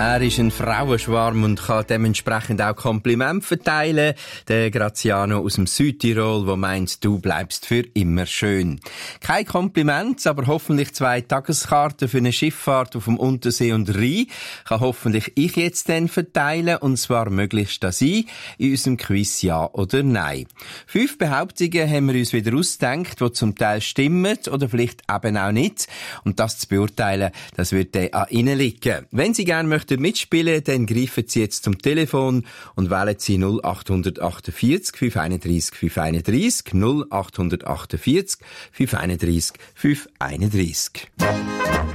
Er ist ein Frauenschwarm und kann dementsprechend auch Komplimente verteilen. Der Graziano aus dem Südtirol, der meint, du bleibst für immer schön. Kein Kompliment, aber hoffentlich 2 Tageskarten für eine Schifffahrt auf dem Untersee und Rhein kann hoffentlich ich jetzt dann verteilen, und zwar möglichst das in unserem Quiz Ja oder Nein. 5 Behauptungen haben wir uns wieder ausgedacht, die zum Teil stimmen oder vielleicht eben auch nicht. Und das zu beurteilen, das wird dann an Ihnen liegen. Wenn Sie gerne möchten mitspielen, dann greifen Sie jetzt zum Telefon und wählen Sie 0848 531 531 0848 531 531.